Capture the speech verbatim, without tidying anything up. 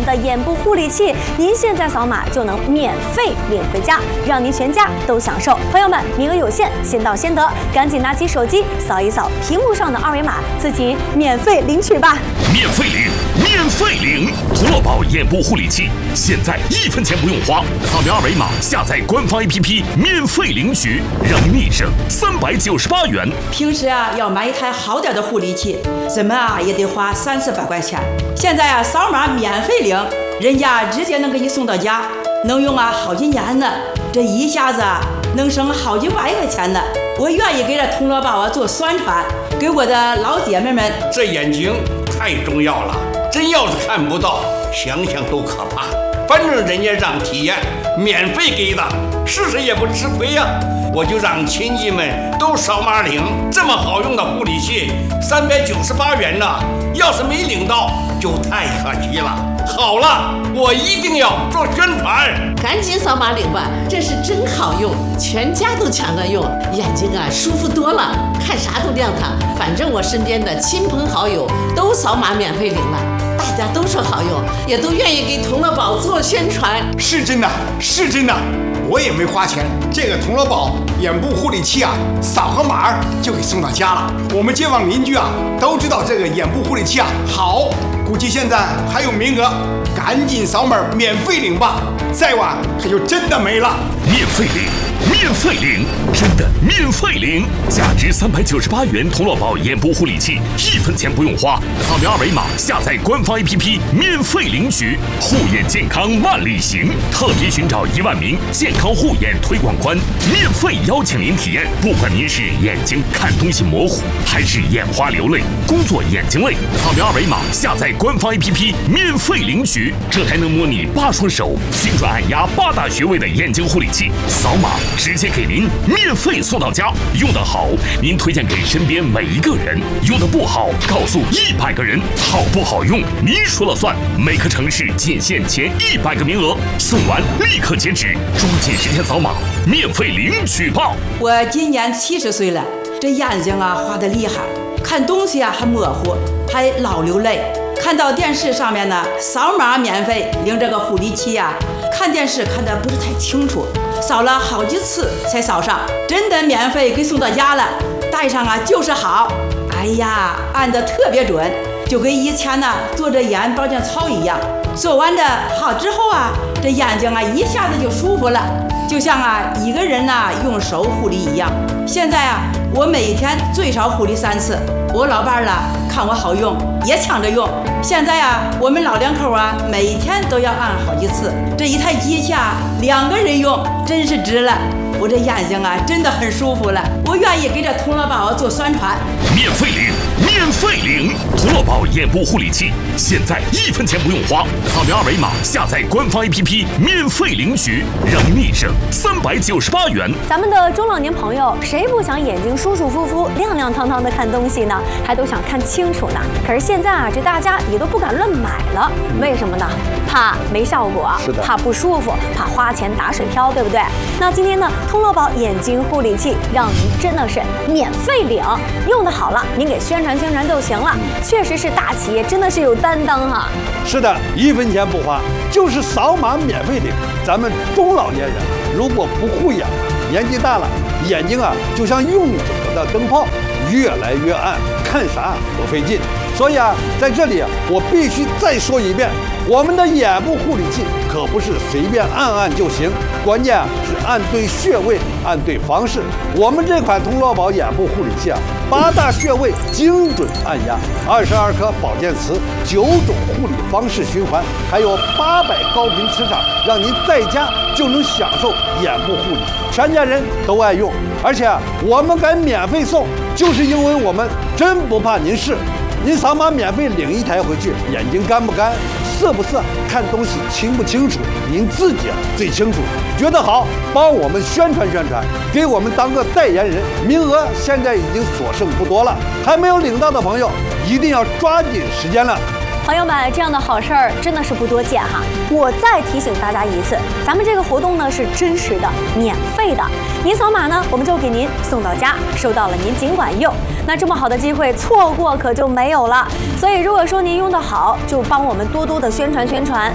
的眼部护理器，您现在扫码就能免费领回家，让您全家都享受。朋友们，名额有限，先到先得，赶紧拿起手机扫一扫屏幕上的二维码，自己免费领取吧！ 免费领，免费领！图乐宝眼部护理器，现在一分钱不用花，扫描二维码，下载官方 A P P， 免费领取，让您立省三百九十八元。 平时啊，要买一台好点的护理器，怎么啊也得花三四百块钱。现在啊，扫码免费领，人家直接能给你送到家，能用啊好几年呢。这一下子啊，能省好几万块钱呢。我愿意给这铜锣宝啊做宣传，给我的老姐妹们。 这眼睛太重要了，真要是看不到，想想都可怕。反正人家让体验，免费给的，试试也不吃亏呀、啊。我就让亲戚们都扫码领，这么好用的护理器，三百九十八元呢。要是没领到，就太可惜了。好了，我一定要做宣传， 赶紧扫码领吧，这是真好用，全家都抢着用，眼睛啊舒服多了，看啥都亮堂。反正我身边的亲朋好友都扫码免费领了，大家都说好用，也都愿意给铜锣宝做宣传。 是真的，是真的，我也没花钱，这个铜锣宝眼部护理器啊，扫个码就给送到家了。我们街坊邻居啊都知道这个眼部护理器啊好，估计现在还有名额，赶紧扫码免费领吧，再晚可就真的没了。 免费领，免费领，真的免费领！价值三百九十八元铜锣宝眼部护理器，一分钱不用花，扫描二维码，下载官方 A P P， 免费领取。护眼健康万里行，特别寻找一万名健康护眼推广官，免费邀请您体验。不管您是眼睛看东西模糊，还是眼花流泪、工作眼睛累，扫描二维码，下载官方 A P P， 免费领取。这还能模拟八双手、精准按压八大穴位的眼睛护理器，扫码直接给您免费送到家。用得好，您推荐给身边每一个人；用得不好，告诉一百个人。好不好用，您说了算。每个城市仅限前一百个名额，送完立刻截止，抓紧时间扫码，免费领取吧。 我今年七十岁了，这眼睛啊花得厉害，看东西啊还模糊，还老流泪。看到电视上面呢，扫码免费领这个护理器呀、啊，看电视看得不是太清楚，扫了好几次才扫上，真的免费给送到家了，戴上啊就是好。哎呀，按得特别准，就跟以前呢做着眼保健操一样。做完的好之后啊，这眼睛啊一下子就舒服了，就像啊一个人呐用手护理一样。现在啊，我每天最少护理三次。我老伴儿啦看我好用，也抢着用。现在啊，我们老两口啊，每天都要按好几次。这一台机器啊，两个人用真是值了。我这眼睛啊，真的很舒服了。我愿意给这铜锣宝做宣传。 免费领，免费领！铜锣宝眼部护理器，现在一分钱不用花，扫描二维码，下载官方 A P P， 免费领取，让您立省三百九十八元。 咱们的中老年朋友，谁不想眼睛舒舒服服、亮亮堂堂的看东西呢？还都想看清楚呢。可是现在啊，这大家也都不敢乱买了，为什么呢？怕没效果，怕不舒服，怕花钱打水漂，对不对？那今天呢，铜锣宝眼睛护理器让您真的是免费领，用的好了，您给宣传宣传就行了。确实是大企业，真的是有担当哈。 是的，一分钱不花，就是扫码免费领。咱们中老年人如果不护眼，年纪大了，眼睛啊就像用久了的灯泡，越来越暗，看啥都费劲。所以啊，在这里啊，我必须再说一遍，我们的眼部护理器可不是随便按按就行，关键啊是按对穴位，按对方式。我们这款铜锣宝眼部护理器啊，八大穴位精准按压，二十二颗保健词，九种护理方式循环，还有八百高频磁场，让您在家就能享受眼部护理，全家人都爱用。而且啊，我们敢免费送，就是因为我们真不怕您试。您扫码免费领一台回去，眼睛干不干、涩不涩、看东西清不清楚，您自己啊最清楚。觉得好，帮我们宣传宣传，给我们当个代言人。名额现在已经所剩不多了，还没有领到的朋友一定要抓紧时间了。 朋友们，这样的好事儿真的是不多见哈！我再提醒大家一次，咱们这个活动呢是真实的、免费的。您扫码呢，我们就给您送到家，收到了您尽管用。那这么好的机会，错过可就没有了。所以如果说您用得好，就帮我们多多的宣传宣传。